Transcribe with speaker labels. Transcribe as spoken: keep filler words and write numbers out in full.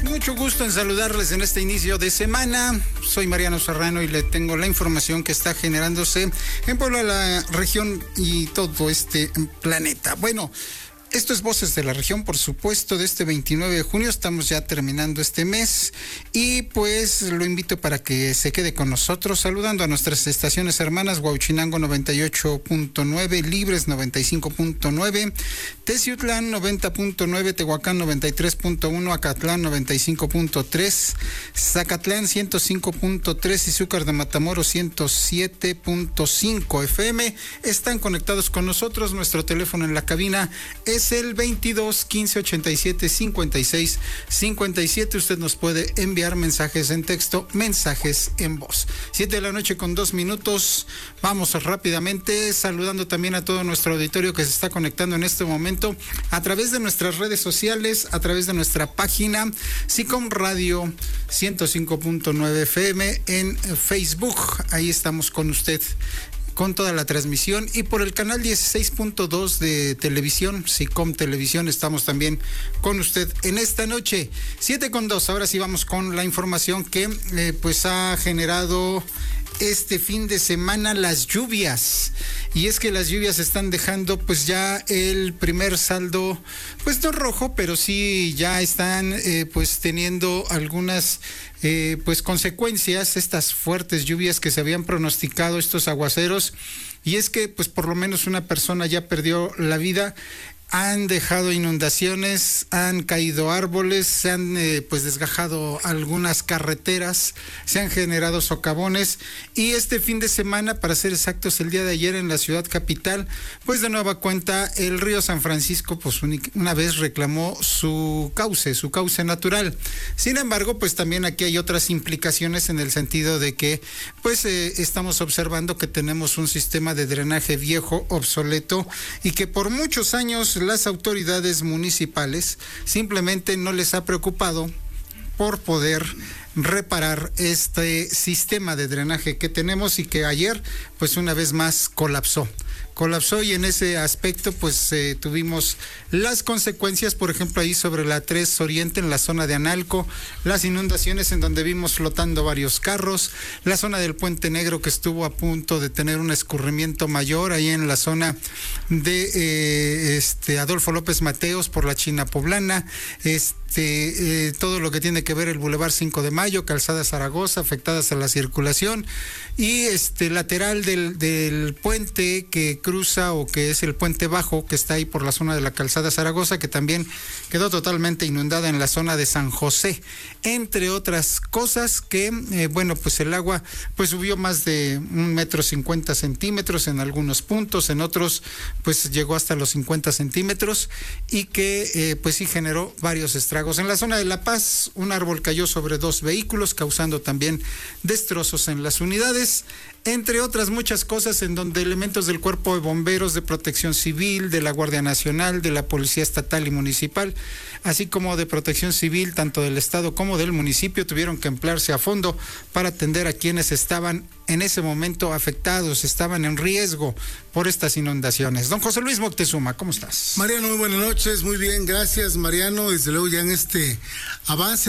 Speaker 1: Mucho gusto en saludarles en este inicio de semana. Soy Mariano Serrano y le tengo la información que está generándose en Puebla, la región y todo este planeta. Bueno, esto es Voces de la Región, por supuesto, de este veintinueve de junio. Estamos ya terminando este mes y pues lo invito para que se quede con nosotros, saludando a nuestras estaciones hermanas: Huauchinango noventa y ocho punto nueve, Libres noventa y cinco punto nueve, Teciutlán noventa punto nueve, Tehuacán noventa y tres punto uno, Acatlán noventa y cinco punto tres, Zacatlán ciento cinco punto tres y Zúcar de Matamoros ciento siete punto cinco F M. Están conectados con nosotros. Nuestro teléfono en la cabina es el veintidós quince ochenta y siete cincuenta y seis cincuenta y siete. Usted nos puede enviar mensajes en texto, mensajes en voz. Siete de la noche con dos minutos. Vamos rápidamente saludando también a todo nuestro auditorio que se está conectando en este momento a través de nuestras redes sociales, a través de nuestra página SICOM Radio ciento cinco punto nueve F M en Facebook. Ahí estamos con usted con toda la transmisión, y por el canal dieciséis punto dos de televisión, SICOM Televisión, estamos también con usted en esta noche. Siete con dos. Ahora sí vamos con la información que eh, pues ha generado este fin de semana las lluvias. Y es que las lluvias están dejando pues ya el primer saldo, pues no rojo, pero sí ya están eh, pues teniendo algunas eh, pues consecuencias, estas fuertes lluvias que se habían pronosticado, estos aguaceros. Y es que pues por lo menos una persona ya perdió la vida. Han dejado inundaciones, han caído árboles, se han eh, pues desgajado algunas carreteras, se han generado socavones, y este fin de semana, para ser exactos, el día de ayer en la ciudad capital, pues de nueva cuenta el río San Francisco pues una vez reclamó su cauce, su cauce natural. Sin embargo, pues también aquí hay otras implicaciones en el sentido de que pues eh, estamos observando que tenemos un sistema de drenaje viejo, obsoleto, y que por muchos años las autoridades municipales simplemente no les ha preocupado por poder reparar este sistema de drenaje que tenemos, y que ayer pues una vez más colapsó. colapsó y en ese aspecto pues eh, tuvimos las consecuencias, por ejemplo ahí sobre la tres Oriente en la zona de Analco, las inundaciones en donde vimos flotando varios carros, la zona del Puente Negro que estuvo a punto de tener un escurrimiento mayor ahí en la zona de eh, este Adolfo López Mateos por la China Poblana, este eh, todo lo que tiene que ver el Boulevard cinco de Mayo, Calzada Zaragoza, afectadas a la circulación, y este lateral del, del puente que cruza o que es el puente bajo que está ahí por la zona de la Calzada Zaragoza, que también quedó totalmente inundada en la zona de San José, entre otras cosas que eh, bueno pues el agua pues subió más de un metro cincuenta centímetros en algunos puntos, en otros pues llegó hasta los cincuenta centímetros, y que eh, pues sí generó varios estragos. En la zona de La Paz un árbol cayó sobre dos vehículos causando también destrozos en las unidades, entre otras muchas cosas, en donde elementos del Cuerpo de Bomberos, de Protección Civil, de la Guardia Nacional, de la Policía Estatal y Municipal, así como de Protección Civil, tanto del Estado como del municipio, tuvieron que emplearse a fondo para atender a quienes estaban en ese momento afectados, estaban en riesgo por estas inundaciones. Don José Luis Moctezuma, ¿cómo estás?
Speaker 2: Mariano, muy buenas noches, muy bien, gracias Mariano, desde luego ya en este avance